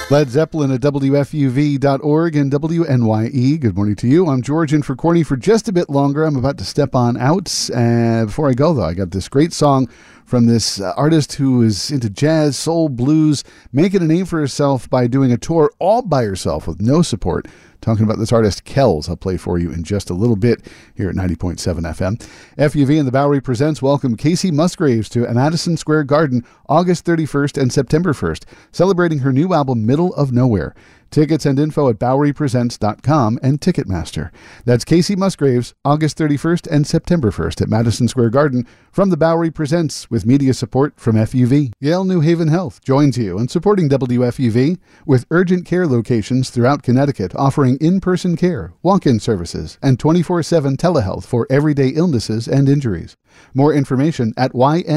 Led Zeppelin at WFUV.org and WNYE. Good morning to you. I'm George in for Corny for just a bit longer. I'm about to step on out. Before I go, though, I got this great song from this artist who is into jazz, soul, blues, making a name for herself by doing a tour all by herself with no support. Talking about this artist, Kells. I'll play for you in just a little bit here at 90.7 FM. FUV and the Bowery Presents welcome Kacey Musgraves to Madison Square Garden August 31st and September 1st, celebrating her new album, Middle of Nowhere. Tickets and info at BoweryPresents.com and Ticketmaster. That's Kacey Musgraves, August 31st and September 1st at Madison Square Garden from the Bowery Presents with media support from FUV. Yale New Haven Health joins you in supporting WFUV with urgent care locations throughout Connecticut offering in-person care, walk-in services, and 24/7 telehealth for everyday illnesses and injuries. More information at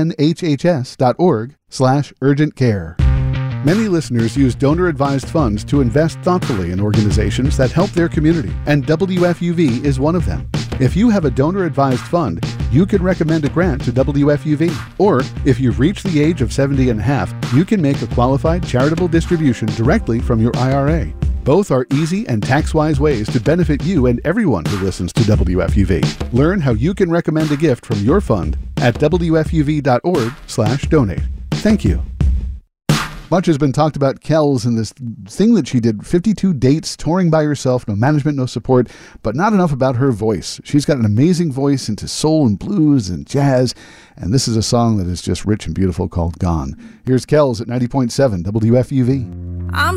ynhhs.org/urgent-care. Many listeners use donor-advised funds to invest thoughtfully in organizations that help their community, and WFUV is one of them. If you have a donor-advised fund, you can recommend a grant to WFUV. Or, if you've reached the age of 70 and a half, you can make a qualified charitable distribution directly from your IRA. Both are easy and tax-wise ways to benefit you and everyone who listens to WFUV. Learn how you can recommend a gift from your fund at WFUV.org/donate. Thank you. Much has been talked about Kells and this thing that she did, 52 dates, touring by herself, no management, no support, but not enough about her voice. She's got an amazing voice into soul and blues and jazz, and this is a song that is just rich and beautiful called Gone. Here's Kells at 90.7 WFUV. I'm